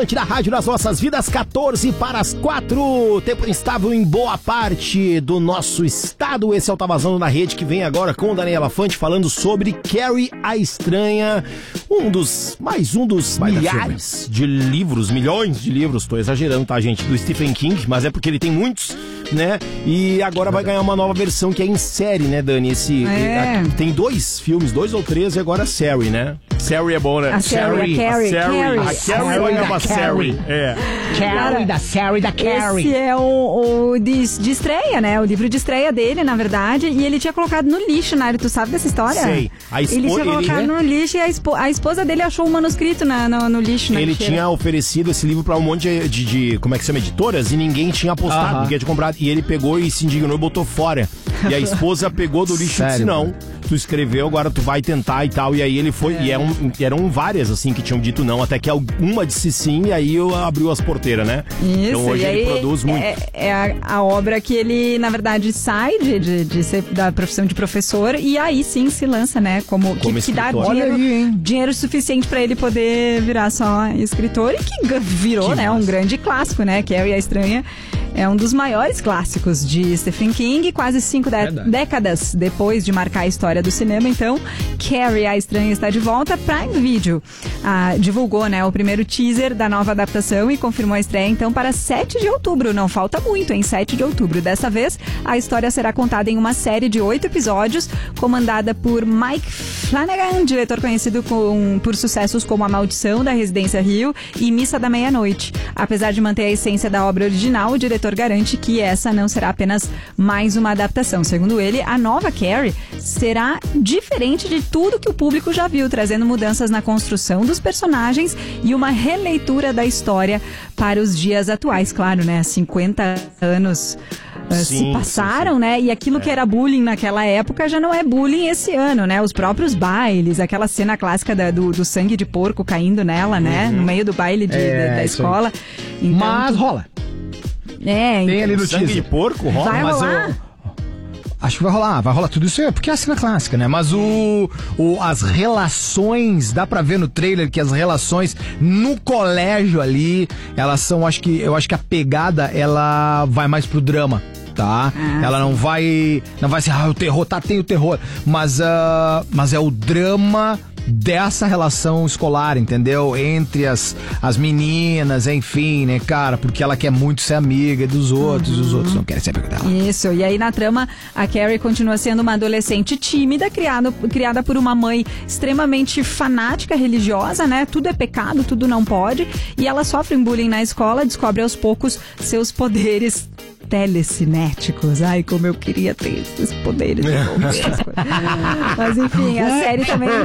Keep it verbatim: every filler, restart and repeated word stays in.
Da rádio nas nossas vidas, quatorze para as quatro. Tempo instável em boa parte do nosso estado. Esse é o Tá Vazando na Rede, que vem agora com o Daniela Fante falando sobre Carrie a Estranha. Um dos, mais um dos Vai milhares de livros, milhões de livros, tô exagerando, tá, gente? Do Stephen King, mas é porque ele tem muitos, né? E agora vai ganhar uma nova versão que é em série, né, Dani? Esse, é. aqui, tem dois filmes, dois ou três, e agora série, né? Série é bom, né? A Carrie, a Carrie, a Carrie. A Carrie vai ganhar uma série. É. Carrie, da série da Carrie. Esse é o, o de, de estreia, né? O livro de estreia dele, na verdade. E ele tinha colocado no lixo, Nário. Tu sabe dessa história? Sei. A espo... Ele tinha colocado ele... no lixo e a, espo... a esposa dele achou o um manuscrito na, no, no lixo. Ele tinha oferecido esse livro pra um monte de, de, de como é que se chama, editoras, e ninguém tinha apostado, uh-huh. ninguém tinha comprado. E ele pegou e se indignou e botou fora. E a esposa pegou do lixo e disse, não, tu escreveu, agora tu vai tentar e tal. E aí ele foi, é. e eram, eram várias assim que tinham dito não, até que uma disse sim, e aí abriu as porteiras, né? Isso, então hoje e ele aí produz muito. É, é a, a obra que ele, na verdade, sai de, de, de ser da profissão de professor e aí sim se lança, né? Como, Como que, que dá escritor. dinheiro, aí, dinheiro suficiente pra ele poder virar só escritor e que virou, que né? Massa. Um grande clássico, né? Carrie a Estranha. É um dos maiores clássicos de Stephen King, quase cinco de- décadas depois de marcar a história do cinema. Então, Carrie a Estranha está de volta. Prime Video ah, divulgou, né, o primeiro teaser da nova adaptação e confirmou a estreia, então, para sete de outubro. Não falta muito, em sete de outubro. Dessa vez, a história será contada em uma série de oito episódios, comandada por Mike Flanagan, diretor conhecido com, por sucessos como A Maldição da Residência Hill e Missa da Meia-Noite. Apesar de manter a essência da obra original, o diretor garante que essa não será apenas mais uma adaptação. Segundo ele, a nova Carrie será diferente de tudo que o público já viu, trazendo mudanças na construção dos personagens e uma releitura da história para os dias atuais. Claro, né? cinquenta anos uh, sim, se passaram, sim, sim. né? E aquilo é. que era bullying naquela época já não é bullying esse ano, né? Os próprios bailes, aquela cena clássica da, do, do sangue de porco caindo nela, né? Uhum. No meio do baile de, é, de, da escola. Então, mas rola. É, tem então, ali no sangue teaser. de porco rola, vai mas rolar? eu... Acho que vai rolar, vai rolar tudo isso, é porque é a cena clássica, né? Mas o, o, as relações, dá pra ver no trailer que as relações no colégio ali, elas são, acho que, eu acho que a pegada, ela vai mais pro drama, tá? Ah, ela não vai, não vai ser, ah, o terror, tá, tem o terror, mas, uh, mas é o drama dessa relação escolar, entendeu? Entre as, as meninas, enfim, né, cara? Porque ela quer muito ser amiga dos outros, uhum. e os outros não querem ser amiga dela. Isso, e aí na trama, a Carrie continua sendo uma adolescente tímida, criada, criada por uma mãe extremamente fanática, religiosa, né? Tudo é pecado, tudo não pode. E ela sofre um bullying na escola, descobre aos poucos seus poderes telecinéticos. Ai, como eu queria ter esses poderes. Mas enfim, a série também